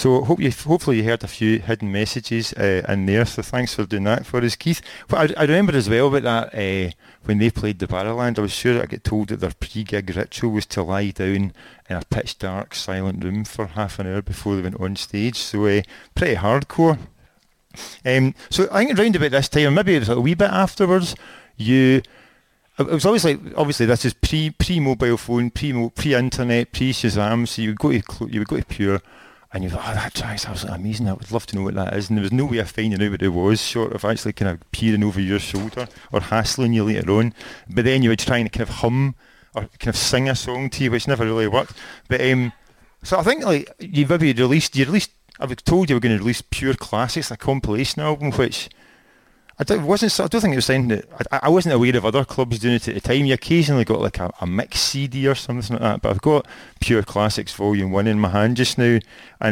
So hopefully you heard a few hidden messages in there. So thanks for doing that for us, Keith. But I remember as well about that when they played the Barrowland. I was sure I get told that their pre-gig ritual was to lie down in a pitch dark, silent room for half an hour before they went on stage. So pretty hardcore. So I think around about this time, or maybe it was a wee bit afterwards, it was always like, obviously this is pre-mobile phone, pre-internet, pre-Shazam, so you would go to Pure, and you'd go, oh, that track's absolutely amazing, I would love to know what that is, and there was no way of finding out what it was, short of actually kind of peering over your shoulder, or hassling you later on, but then you would try and kind of hum, or kind of sing a song to you, which never really worked, but so I think like, you released, I was told you were going to release Pure Classics, a compilation album, which I don't think it was something that I wasn't aware of other clubs doing it at the time. You occasionally got like a mix CD or something like that, but I've got Pure Classics Volume 1 in my hand just now, and